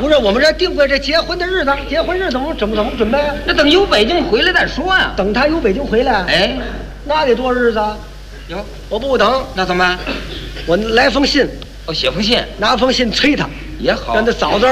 不是，我们这定规这结婚的日子，结婚日子我们怎么准备啊？ 那等由北京回来再说呀。 等他由北京回来， 哎， 那得多少日子啊？ 哟， 我不等， 那怎么办？ 我来封信， 哦，写封信拿封信催他， 也好， 让他早早